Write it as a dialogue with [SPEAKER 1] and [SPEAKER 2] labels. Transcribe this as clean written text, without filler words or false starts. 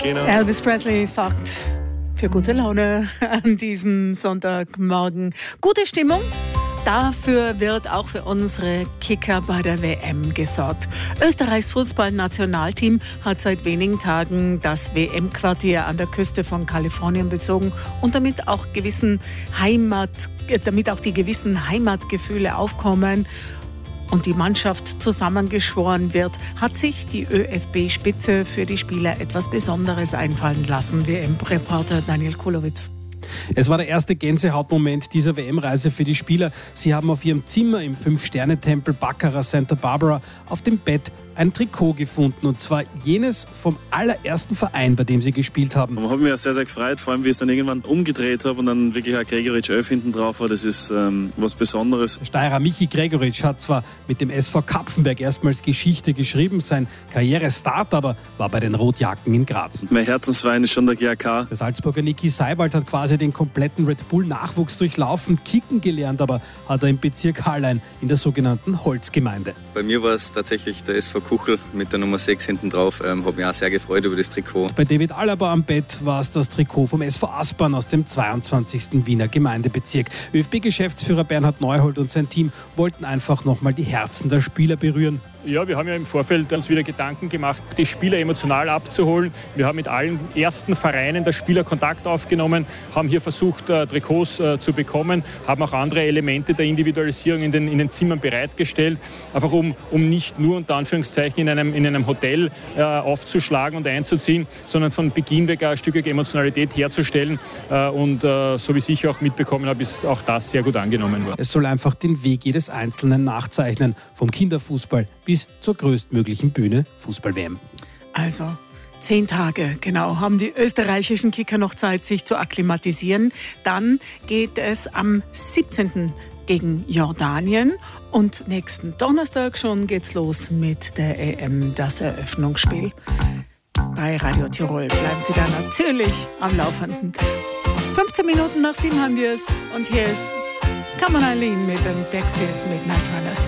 [SPEAKER 1] Genau.
[SPEAKER 2] Elvis Presley sorgt für gute Laune an diesem Sonntagmorgen. Gute Stimmung. Dafür wird auch für unsere Kicker bei der WM gesorgt. Österreichs Fußballnationalteam hat seit wenigen Tagen das WM-Quartier an der Küste von Kalifornien bezogen und damit auch die gewissen Heimatgefühle aufkommen und die Mannschaft zusammengeschworen wird, hat sich die ÖFB-Spitze für die Spieler etwas Besonderes einfallen lassen. WM-Reporter Daniel Kulowitz.
[SPEAKER 3] Es war der erste Gänsehautmoment dieser WM-Reise für die Spieler. Sie haben auf ihrem Zimmer im 5-Sterne-Tempel Baccarat Santa Barbara auf dem Bett ein Trikot gefunden. Und zwar jenes vom allerersten Verein, bei dem sie gespielt haben.
[SPEAKER 1] Ich habe mich sehr, sehr gefreut, vor allem wie ich es dann irgendwann umgedreht habe und dann wirklich ein Gregoritsch 11 hinten drauf war. Das ist was Besonderes.
[SPEAKER 3] Steirer Michi Gregoritsch hat zwar mit dem SV Kapfenberg erstmals Geschichte geschrieben, sein Karrierestart aber war bei den Rotjacken in Graz.
[SPEAKER 1] Mein Herzensverein ist schon der GAK.
[SPEAKER 3] Der Salzburger Niki Seiwald hat quasi den kompletten Red Bull-Nachwuchs durchlaufen, kicken gelernt, aber hat er im Bezirk Hallein in der sogenannten Holzgemeinde.
[SPEAKER 4] Bei mir war es tatsächlich der SV Kuchel mit der Nummer 6 hinten drauf. Habe mich auch sehr gefreut über das Trikot.
[SPEAKER 3] Bei David Alaba am Bett war es das Trikot vom SV Aspern aus dem 22. Wiener Gemeindebezirk. ÖFB-Geschäftsführer Bernhard Neuhold und sein Team wollten einfach nochmal die Herzen der Spieler berühren.
[SPEAKER 5] Ja, wir haben ja im Vorfeld uns wieder Gedanken gemacht, die Spieler emotional abzuholen. Wir haben mit allen ersten Vereinen der Spieler Kontakt aufgenommen, haben hier versucht, Trikots zu bekommen, haben auch andere Elemente der Individualisierung in den Zimmern bereitgestellt, einfach um nicht nur unter Anführungszeichen in einem Hotel aufzuschlagen und einzuziehen, sondern von Beginn weg eine stückige Emotionalität herzustellen. Und so wie ich auch mitbekommen habe, ist auch das sehr gut angenommen worden.
[SPEAKER 3] Es soll einfach den Weg jedes Einzelnen nachzeichnen, vom Kinderfußball bis zur größtmöglichen Bühne Fußball-WM.
[SPEAKER 2] Also 10 Tage, genau, haben die österreichischen Kicker noch Zeit, sich zu akklimatisieren. Dann geht es am 17. gegen Jordanien und nächsten Donnerstag schon geht's los mit der EM, das Eröffnungsspiel. Bei Radio Tirol bleiben Sie da natürlich am Laufenden. 15 Minuten nach 7 haben wir es und hier ist Come on Eileen mit den Dexys Midnight Runners.